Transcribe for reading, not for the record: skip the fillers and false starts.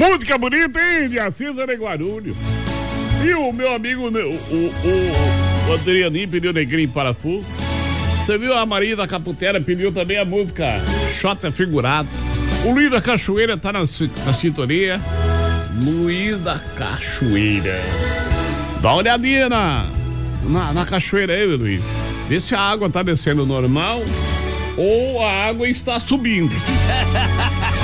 Música bonita, hein? De Assis de Guarulhos. E o meu amigo, o Adrianinho pediu Negrinho Parafuso. Você viu a Maria da Caputera pediu também a música Xota Figurado. O Luiz da Cachoeira tá na sintonia. Luiz da Cachoeira. Dá uma olhadinha na cachoeira aí, Luiz. Vê se a água tá descendo normal ou a água está subindo.